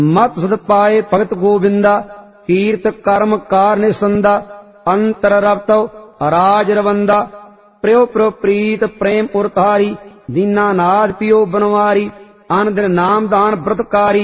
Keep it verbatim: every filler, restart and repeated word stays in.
मत सद पाए भगत गोविंदा, कीर्त कर्म कार निसंदा, अंतर रवतौ राज रवंदा, प्रियो प्रियो प्रीत प्रेम उरतारी, दीना नाथ पियो बनवारी, आन दिन नाम दान व्रतकारी,